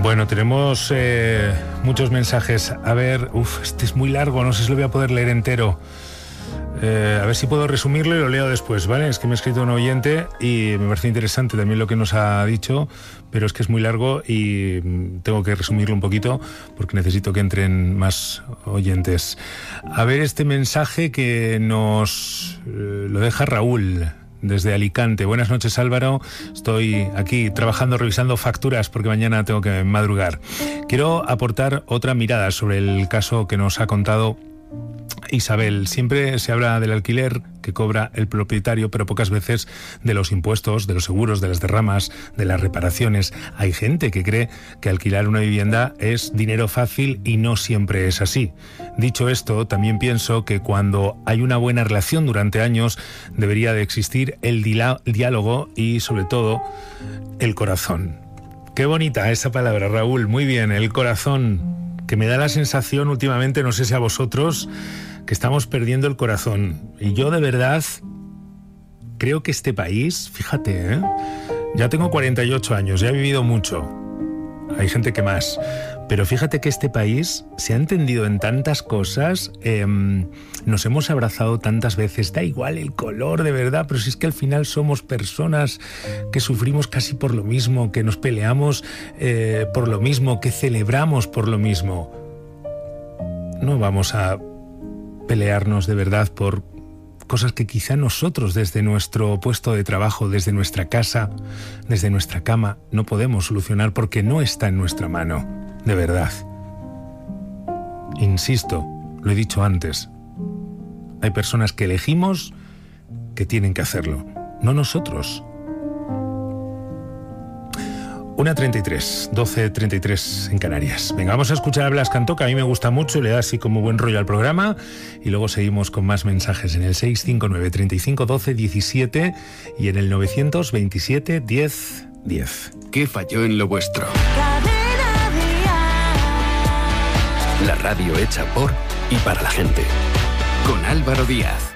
Bueno, tenemos muchos mensajes. A ver, este es muy largo, no sé si lo voy a poder leer entero. A ver si puedo resumirlo y lo leo después, ¿vale? Es que me ha escrito un oyente y me parece interesante también lo que nos ha dicho, pero es que es muy largo y tengo que resumirlo un poquito porque necesito que entren más oyentes. A ver este mensaje que nos lo deja Raúl desde Alicante. Buenas noches, Álvaro. Estoy aquí trabajando, revisando facturas porque mañana tengo que madrugar. Quiero aportar otra mirada sobre el caso que nos ha contado Isabel. Siempre se habla del alquiler que cobra el propietario, pero pocas veces de los impuestos, de los seguros, de las derramas, de las reparaciones. Hay gente que cree que alquilar una vivienda es dinero fácil y no siempre es así. Dicho esto, también pienso que cuando hay una buena relación durante años debería de existir el diálogo y, sobre todo, el corazón. Qué bonita esa palabra, Raúl. Muy bien, el corazón, que me da la sensación últimamente, no sé si a vosotros, que estamos perdiendo el corazón. Y yo de verdad creo que este país, fíjate, ya tengo 48 años, ya he vivido mucho. Hay gente que más. Pero fíjate que este país se ha entendido en tantas cosas, nos hemos abrazado tantas veces, da igual el color de verdad, pero si es que al final somos personas que sufrimos casi por lo mismo, que nos peleamos por lo mismo, que celebramos por lo mismo. No vamos a pelearnos de verdad por cosas que quizá nosotros desde nuestro puesto de trabajo, desde nuestra casa, desde nuestra cama, no podemos solucionar porque no está en nuestra mano, de verdad. Insisto, lo he dicho antes, hay personas que elegimos que tienen que hacerlo, no nosotros. 1:33, 12:33 en Canarias. Venga, vamos a escuchar a Blas Cantó, que a mí me gusta mucho, le da así como buen rollo al programa, y luego seguimos con más mensajes en el 659 35 12 17 y en el 927 10 10. ¿Qué falló en lo vuestro? La radio hecha por y para la gente. Con Álvaro Díaz.